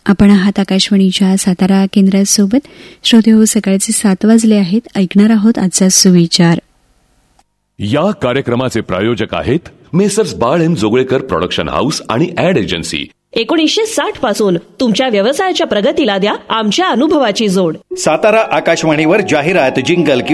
आपण आहात आकाशवाणीच्या सातारा केंद्रासोबत. श्रोतेहो, सकाळचे 7 वाजले आहेत. ऐकणार आहोत आजचा सुविचार. या कार्यक्रमाचे प्रायोजक आहेत मेसर्स बाळ एम जोगळेकर प्रोडक्शन हाऊस आणि ऍड एजन्सी. 1960 पासून तुमच्या व्यवसायाच्या प्रगतीला द्या आमच्या अनुभवाची जोड. सातारा आकाशवाणीवर जाहिरात, जिंगल